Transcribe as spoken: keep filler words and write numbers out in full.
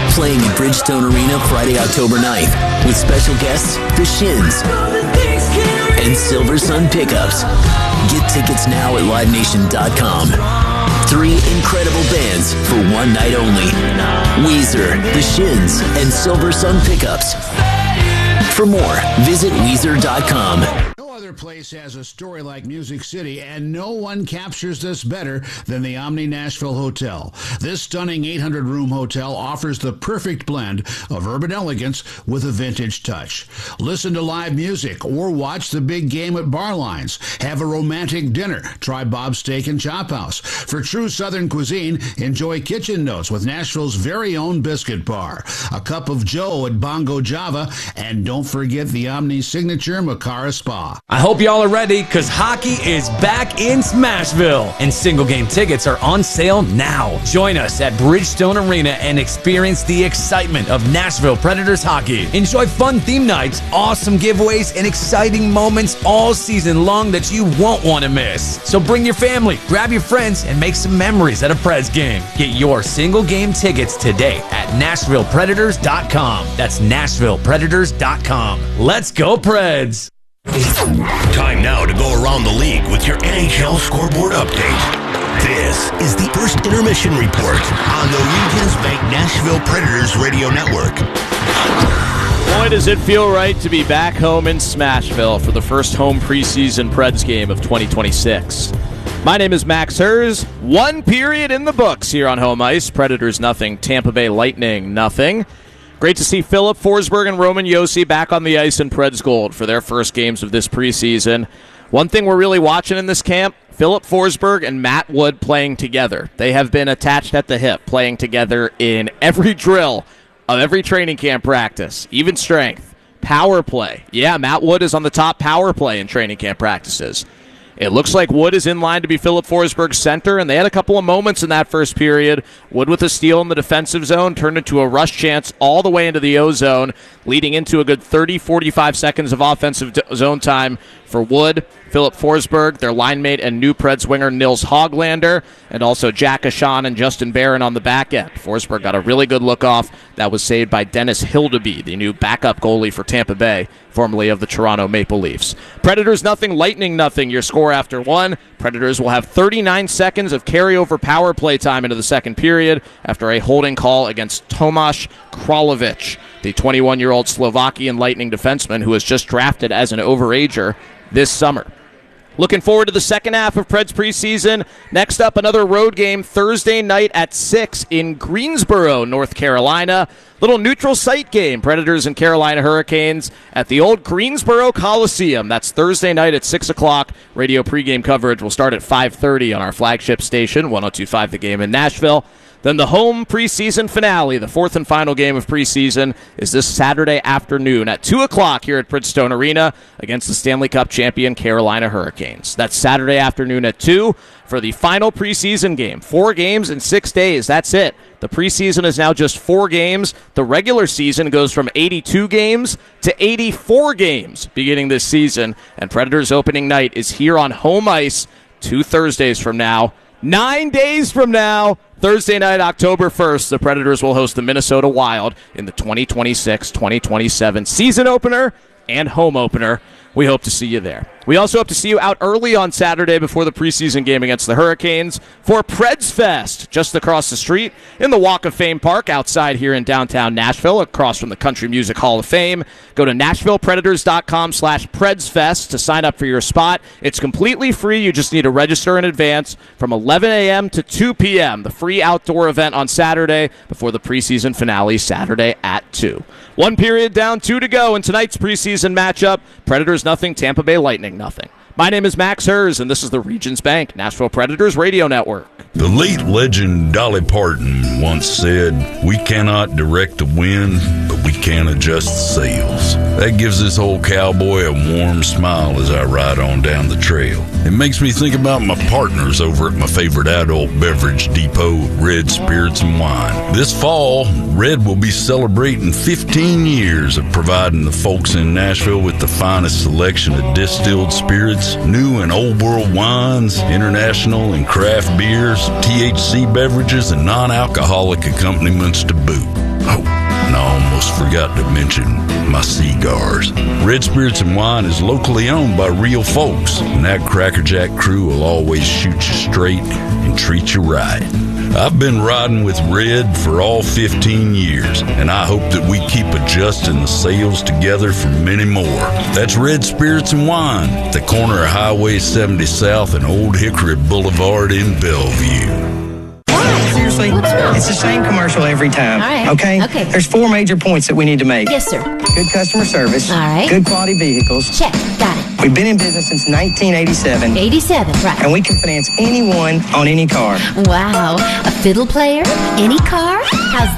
Playing at Bridgestone Arena Friday, October ninth, with special guests, The Shins and Silver Sun Pickups. Get tickets now at live nation dot com. Three incredible bands for one night only. Weezer, The Shins, and Silver Sun Pickups. For more, visit Weezer dot com. No other place has a story like Music City, and no one captures this better than the Omni Nashville Hotel. This stunning eight hundred room hotel offers the perfect blend of urban elegance with a vintage touch. Listen to live music or watch the big game at Barlines. Have a romantic dinner. Try Bob's Steak and Chop House. For true Southern cuisine, enjoy Kitchen Notes with Nashville's very own biscuit bar. A cup of Joe at Bongo Java, and don't forget the Omni signature Macara Spa. I hope y'all are ready, because hockey is back in Smashville, and single game tickets are on sale now. Join us at Bridgestone Arena and experience the excitement of Nashville Predators hockey. Enjoy fun theme nights, awesome giveaways, and exciting moments all season long that you won't want to miss. So bring your family, grab your friends, and make some memories at a Preds game. Get your single game tickets today at Nashville Predators dot com. That's Nashville Predators dot com. Let's go, Preds! Time now to go around the league with your N H L scoreboard update. This is the first intermission report on the Regions Bank Nashville Predators Radio Network. Boy, does it feel right to be back home in Smashville for the first home preseason Preds game of twenty twenty-six. My name is Max Hers. One period in the books here on home ice. Predators nothing, Tampa Bay Lightning nothing. Great to see Philip Forsberg and Roman Josi back on the ice in Preds Gold for their first games of this preseason. One thing we're really watching in this camp, Philip Forsberg and Matt Wood playing together. They have been attached at the hip, playing together in every drill of every training camp practice, even strength. Power play. Yeah, Matt Wood is on the top power play in training camp practices. It looks like Wood is in line to be Philip Forsberg's center, and they had a couple of moments in that first period. Wood with a steal in the defensive zone turned into a rush chance all the way into the O zone, leading into a good thirty, forty-five seconds of offensive zone time for Wood, Philip Forsberg, their line mate, and new Preds winger Nils Hoglander, and also Jack Ashan and Justin Barron on the back end. Forsberg got a really good look off. That was saved by Dennis Hildeby, the new backup goalie for Tampa Bay, formerly of the Toronto Maple Leafs. Predators nothing, Lightning nothing. Your score after one. Predators will have thirty-nine seconds of carryover power play time into the second period after a holding call against Tomáš Kralovic, the twenty-one-year-old Slovakian Lightning defenseman who was just drafted as an overager this summer. Looking forward to the second half of Preds preseason. Next up, another road game Thursday night at six in Greensboro, North Carolina. Little neutral site game, Predators and Carolina Hurricanes at the old Greensboro Coliseum. That's Thursday night at six o'clock. Radio pregame coverage will start at five thirty on our flagship station, one oh two point five The Game in Nashville. Then the home preseason finale, the fourth and final game of preseason, is this Saturday afternoon at two o'clock here at Bridgestone Arena against the Stanley Cup champion Carolina Hurricanes. That's Saturday afternoon at two for the final preseason game. Four games in six days. That's it. The preseason is now just four games. The regular season goes from eighty-two games to eighty-four games beginning this season. And Predators opening night is here on home ice two Thursdays from now. Nine days from now, Thursday night, October first, the Predators will host the Minnesota Wild in the twenty twenty-six twenty twenty-seven season opener and home opener. We hope to see you there. We also hope to see you out early on Saturday before the preseason game against the Hurricanes for Preds Fest, just across the street in the Walk of Fame Park outside here in downtown Nashville, across from the Country Music Hall of Fame. Go to Nashville Predators dot com slash Preds Fest to sign up for your spot. It's completely free. You just need to register in advance from eleven a.m. to two p.m. The free outdoor event on Saturday before the preseason finale Saturday at two. One period down, two to go in tonight's preseason matchup. Predators nothing, Tampa Bay Lightning nothing. My name is Max Hers, and this is the Regions Bank Nashville Predators Radio Network. The late legend Dolly Parton once said, "We cannot direct the wind, but we can adjust the sails." That gives this old cowboy a warm smile as I ride on down the trail. It makes me think about my partners over at my favorite adult beverage depot, Red Spirits and Wine. This fall, Red will be celebrating fifteen years of providing the folks in Nashville with the finest selection of distilled spirits, new and old world wines, international and craft beers, T H C beverages, and non-alcoholic accompaniments to boot. Oh, and I almost forgot to mention my cigars. Red Spirits and Wine is locally owned by real folks, and that Crackerjack crew will always shoot you straight and treat you right. I've been riding with Red for all fifteen years, and I hope that we keep adjusting the sales together for many more. That's Red Spirits and Wine, at the corner of Highway seventy South and Old Hickory Boulevard in Bellevue. Seriously, it's the same commercial every time. All right. Okay? Okay. There's four major points that we need to make. Yes, sir. Good customer service. All right. Good quality vehicles. Check. Got it. We've been in business since nineteen eighty-seven. eighty-seven, right. And we can finance anyone on any car. Wow. A fiddle player? Any car? How's